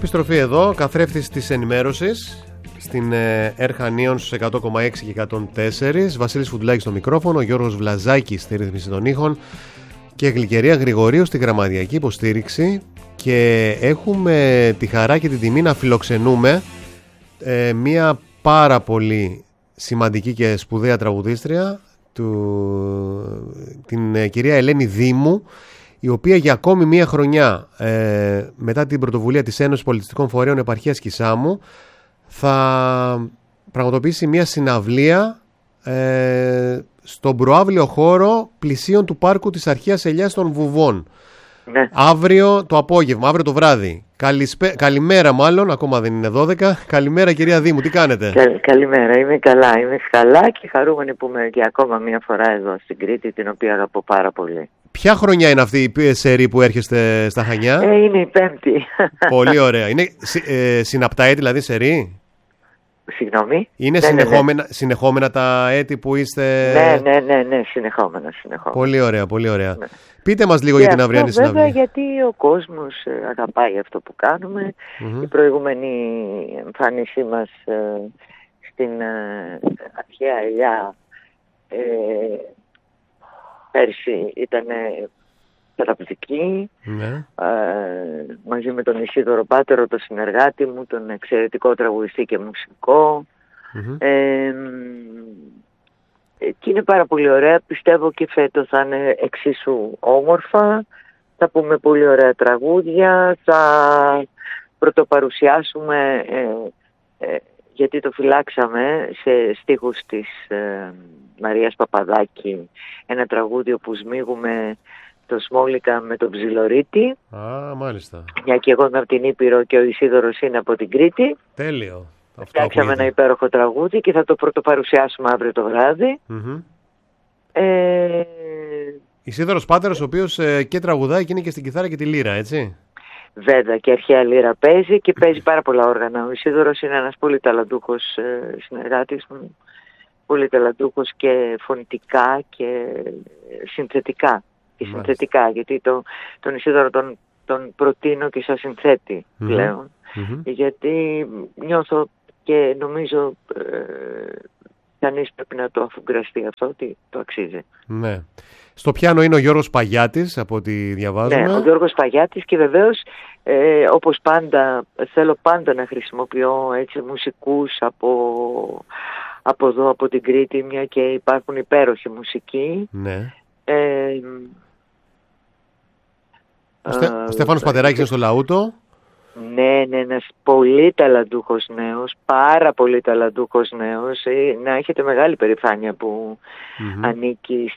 επιστροφή εδώ, καθρέφτης της ενημέρωσης στην Ερχανίων στους 100,6 και 104. Βασίλης Φουντουλάκης στο μικρόφωνο, Γιώργος Βλαζάκης στη ρύθμιση των ήχων και Γλυκερία Γρηγορίου στη γραμματιακή υποστήριξη. Και έχουμε τη χαρά και την τιμή να φιλοξενούμε μία πάρα πολύ σημαντική και σπουδαία τραγουδίστρια, την κυρία Ελένη Δήμου, η οποία για ακόμη μία χρονιά μετά την πρωτοβουλία της Ένωσης Πολιτιστικών Φορέων Επαρχίας Κισάμου θα πραγματοποιήσει μία συναυλία στον προαύλιο χώρο πλησίων του πάρκου της Αρχαίας Ελιάς των Βουβών. Ναι. Αύριο το απόγευμα, αύριο το βράδυ. Καλημέρα μάλλον, ακόμα δεν είναι 12. Καλημέρα κυρία Δήμου, τι κάνετε? Καλημέρα, είμαι καλά και χαρούμενη που είμαι και ακόμα μία φορά εδώ στην Κρήτη, την οποία αγαπώ πάρα πολύ. Ποια χρονιά είναι αυτή η σερί που έρχεστε στα Χανιά? Είναι η 5η. Πολύ ωραία. Είναι συναπτά έτη δηλαδή σερί? Συγγνώμη. Είναι συνεχόμενα τα έτη που είστε? Ναι, συνεχόμενα. Πολύ ωραία, πολύ ωραία. Ναι. Πείτε μας λίγο για την αυριανή συναυλία. Βέβαια γιατί ο κόσμος αγαπάει αυτό που κάνουμε. Η προηγούμενη εμφάνισή μας στην Αρχαία Ελιά πέρσι ήταν θεραπευτική, μαζί με τον Ισίδωρο Πάτερο, τον συνεργάτη μου, τον εξαιρετικό τραγουδιστή και μουσικό. Και είναι πάρα πολύ ωραία. Πιστεύω και φέτος θα είναι εξίσου όμορφα. Θα πούμε πολύ ωραία τραγούδια. Θα πρωτοπαρουσιάσουμε, γιατί το φυλάξαμε, σε στίχους της Μαρίας Παπαδάκη, ένα τραγούδι όπου σμίγουμε το Σμόλικα με τον Ψιλορίτη. Μάλιστα. Μια και εγώ είμαι από την Ήπειρο και ο Ισίδωρος είναι από την Κρήτη. Τέλειο. Φτιάξαμε ένα υπέροχο τραγούδι και θα το πρωτοπαρουσιάσουμε αύριο το βράδυ. Ισίδωρος Πάτερος, ο οποίος και τραγουδάει και είναι και στην κιθάρα και τη λύρα, έτσι? Βέβαια, και αρχαία λύρα παίζει και παίζει πάρα πολλά όργανα. Ο Ισίδωρος είναι ένας πολύ ταλαντούχος συνεργάτης μου. Πολύ ταλαντούχος και φωνητικά και συνθετικά. Γιατί τον Ισίδωρο τον προτείνω και σαν συνθέτη πλέον. Γιατί νιώθω και νομίζω κανείς πρέπει να το αφουγκραστεί αυτό, ότι το αξίζει. Ναι. Στο πιάνο είναι ο Γιώργος Παγιάτης, από ό,τι διαβάζουμε. Ναι, ο Γιώργος Παγιάτης, και βεβαίως όπως πάντα θέλω πάντα να χρησιμοποιώ έτσι μουσικούς από εδώ, από την Κρήτη, μια και υπάρχουν υπέροχοι μουσικοί. Ναι. Ο Στέφανος Πατεράκης είναι στο Λαούτο. Ναι, ένας πολύ ταλαντούχος νέος, πάρα πολύ ταλαντούχος νέος. Να έχετε μεγάλη περηφάνεια που ανήκει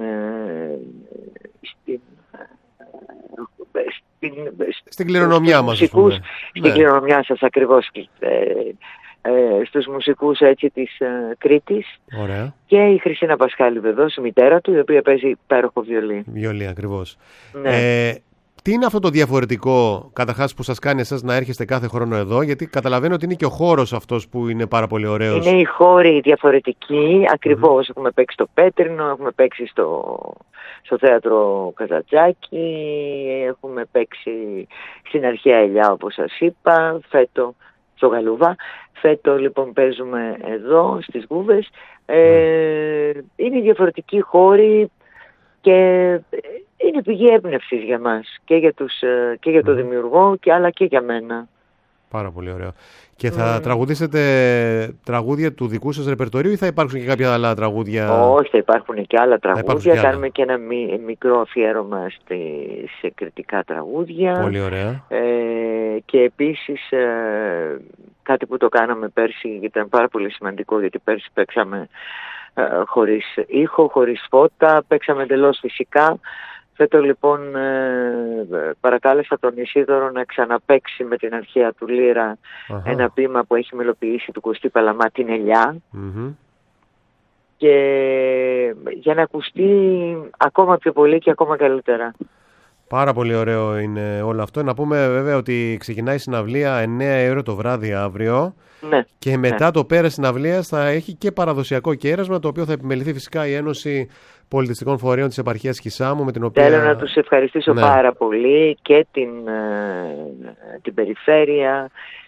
στην κληρονομιά μας, ας πούμε. Στην κληρονομιά σας ακριβώς, στους μουσικούς έτσι της Κρήτης. Ωραία. Και η Χριστίνα Πασχάλη βεβαίως, η μητέρα του, η οποία παίζει υπέροχο βιολί. Βιολί, ακριβώς. Ναι. Τι είναι αυτό το διαφορετικό, καταρχάς, που σας κάνει εσάς να έρχεστε κάθε χρόνο εδώ? Γιατί καταλαβαίνω ότι είναι και ο χώρος αυτός που είναι πάρα πολύ ωραίος. Είναι οι χώροι διαφορετικοί, ακριβώς. Έχουμε παίξει στο Πέτρινο, έχουμε παίξει στο θέατρο Καζατζάκη, έχουμε παίξει στην Αρχαία Ελιά, όπως σας είπα, φέτο στο Γαλούβα. Φέτο λοιπόν παίζουμε εδώ στις Γούβες. Είναι διαφορετικοί χώροι και είναι πηγή έμπνευσης για μας και για το δημιουργό αλλά και για μένα. Πάρα πολύ ωραίο. Και θα τραγουδήσετε τραγούδια του δικού σας ρεπερτορίου ή θα υπάρξουν και κάποια άλλα τραγούδια? Όχι, θα υπάρχουν και άλλα τραγούδια. Κάνουμε και ένα μικρό αφιέρωμα σε κριτικά τραγούδια. Πολύ ωραία. Και επίσης κάτι που το κάναμε πέρσι, ήταν πάρα πολύ σημαντικό, γιατί πέρσι παίξαμε χωρίς ήχο, χωρίς φώτα, παίξαμε εντελώς φυσικά. Φέτο λοιπόν παρακάλεσα τον Ισίδωρο να ξαναπαίξει με την αρχαία του λύρα ένα ποίημα που έχει μελοποιήσει του Κωστή Παλαμά, την Ελιά, και για να ακουστεί ακόμα πιο πολύ και ακόμα καλύτερα. Πάρα πολύ ωραίο είναι όλο αυτό. Να πούμε βέβαια ότι ξεκινάει η συναυλία 9 ώρα το βράδυ αύριο. Ναι. Και μετά το πέρας συναυλίας θα έχει και παραδοσιακό κέρασμα, το οποίο θα επιμεληθεί φυσικά η Ένωση Πολιτιστικών Φορέων της Επαρχίας Χυσάμου, με την οποία... Θέλω να τους ευχαριστήσω πάρα πολύ και την περιφέρεια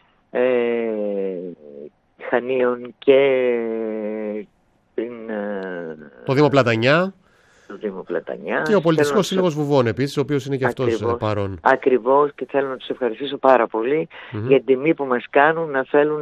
Χανίων και το Δήμο Πλατανιά. Και ο Πολιτιστικός Σύλλογος Βουβών επίσης, ο οποίος είναι και αυτός παρόν. Ακριβώς, και θέλω να τους ευχαριστήσω πάρα πολύ για την τιμή που μας κάνουν, να θέλουν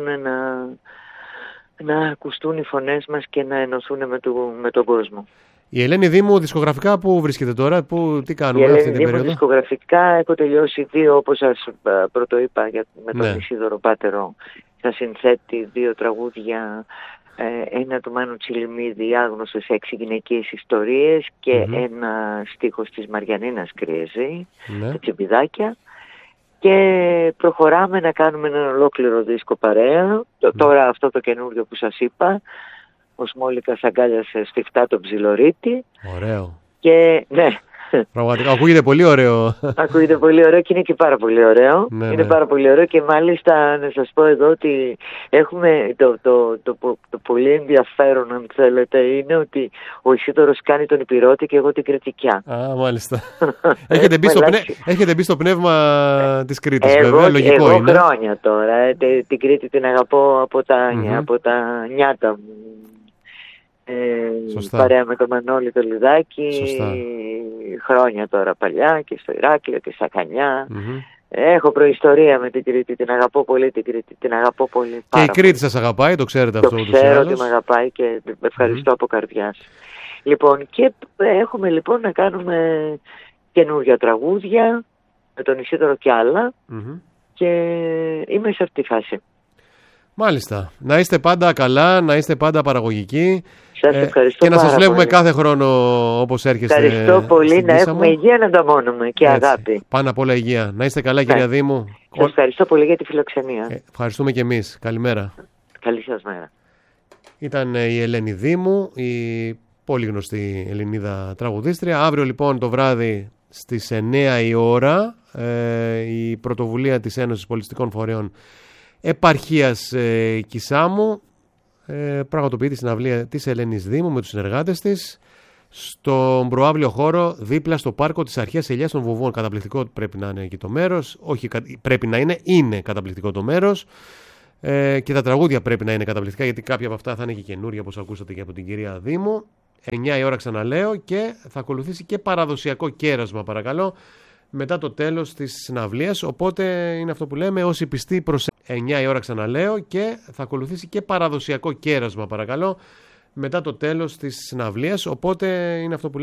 να ακουστούν οι φωνές μας και να ενωθούν με τον κόσμο. Η Ελένη Δήμου δισκογραφικά που βρίσκεται τώρα, τι κάνουμε αυτή την περίοδο? Η Ελένη Δήμου δισκογραφικά έχω τελειώσει 2, όπως σας πρωτοείπα, με τον Ισίδωρο Πάτερο. Θα συνθέτει 2 τραγούδια, ένα του Μάνου Τσιλιμίδη, άγνωστες 6 γυναικείες ιστορίες, και ένα στίχος της Μαριανίνας Κρύεζη, τα Τσιμπιδάκια. Και προχωράμε να κάνουμε ένα ολόκληρο δίσκο παρέα. Τώρα αυτό το καινούριο που σας είπα, ο Σμόλικας αγκάλιασε σφιχτά τον Ψιλορίτη. Ωραίο. Και ναι. Πραγματικά ακούγεται πολύ ωραίο. Ακούγεται πολύ ωραίο και είναι και πάρα πολύ ωραίο. Είναι πάρα πολύ ωραίο, και μάλιστα να σας πω εδώ ότι έχουμε το πολύ ενδιαφέρον, αν θέλετε, είναι ότι ο Ισίδωρος κάνει τον Υπηρώτη και εγώ την Κρητικιά. Α, μάλιστα. Έχετε μπει στο πνεύμα της Κρήτης, βέβαια, λογικό είναι. Εγώ χρόνια τώρα, την Κρήτη την αγαπώ από τα νιάτα μου. Παρέα με τον Μανώλη το Λιδάκι, χρόνια τώρα παλιά, και στο Ηράκλειο και στα Χανιά. Έχω προϊστορία με την Κρήτη, την αγαπώ πολύ την Κρήτη, την αγαπώ πολύ. Και η Κρήτη σας αγαπάει, το ξέρετε αυτό? Το ξέρω ότι με αγαπάει και ευχαριστώ από καρδιάς. Λοιπόν, και έχουμε λοιπόν να κάνουμε καινούργια τραγούδια με τον Ισίδωρο και άλλα, και είμαι σε αυτή τη φάση. Μάλιστα. Να είστε πάντα καλά, να είστε πάντα παραγωγικοί. Σας ευχαριστώ και να σας βλέπουμε πολύ. Κάθε χρόνο όπως έρχεστε. Ευχαριστώ πολύ, να έχουμε υγεία να ανταμώνουμε και αγάπη. Πάνω απ' όλα υγεία. Να είστε καλά, κυρία Δήμου. Σας ευχαριστώ πολύ για τη φιλοξενία. Ευχαριστούμε και εμείς. Καλημέρα. Καλή σας μέρα. Ήταν η Ελένη Δήμου, η πολύ γνωστή Ελληνίδα τραγουδίστρια. Αύριο λοιπόν το βράδυ στις 9 η ώρα η πρωτοβουλία της Ένωσης Πολιτιστικών Φορέων Επαρχίας Κυσάμου πραγματοποιεί τη συναυλία της Ελένης Δήμου με τους συνεργάτες της στον προαύλιο χώρο δίπλα στο πάρκο της Αρχαίας Ελιάς των Βουβών. Καταπληκτικό πρέπει να είναι εκεί το μέρος. Όχι, πρέπει να είναι καταπληκτικό το μέρος. Και τα τραγούδια πρέπει να είναι καταπληκτικά, γιατί κάποια από αυτά θα είναι και καινούρια, όπως ακούσατε και από την κυρία Δήμου. 9 η ώρα ξαναλέω, και θα ακολουθήσει και παραδοσιακό κέρασμα, παρακαλώ, μετά το τέλος της συναυλίας. Οπότε είναι αυτό που λέμε, όσοι πιστοί προς 9 η ώρα ξαναλέω, και θα ακολουθήσει και παραδοσιακό κέρασμα, παρακαλώ, μετά το τέλος της συναυλίας. Οπότε είναι αυτό που λέμε.